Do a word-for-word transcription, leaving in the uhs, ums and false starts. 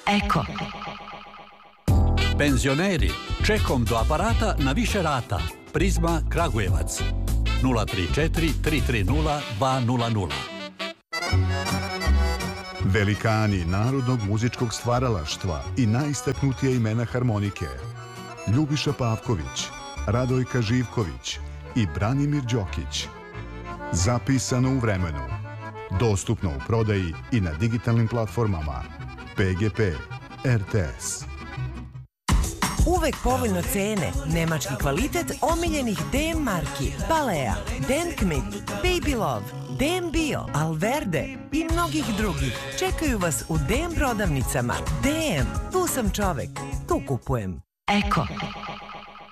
Eko. Penzioneri, čekom do aparata na više rata. Prizma Kragujevac. nula tri četiri tri tri nula dva nula nula. Velikani narodnog muzičkog stvaralaštva i najistaknutija imena harmonike. Ljubiša Pavković, Radojka Živković i Branimir Đokić. Zapisano u vremenu. Dostupno u prodaji i na digitalnim platformama. P G P, R T S. Uvek povoljno cene, nemački kvalitet omiljenih D M marki, Balea, Denkmit, Baby Love, D M Bio, Alverde i mnogih drugih. Čekaju vas u D M prodavnicama. D M, tu sam čovek, tu kupujem. Eko.